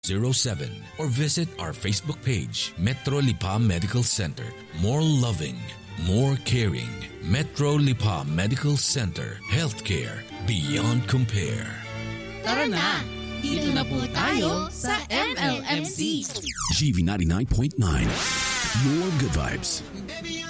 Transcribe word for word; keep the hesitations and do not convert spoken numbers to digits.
zero seven or visit our Facebook page, Metro Lipa Medical Center. More loving, more caring. Metro Lipa Medical Center. Healthcare beyond compare. Tara na! Dito na po tayo sa M L M C. G V ninety-nine point nine. Your good vibes.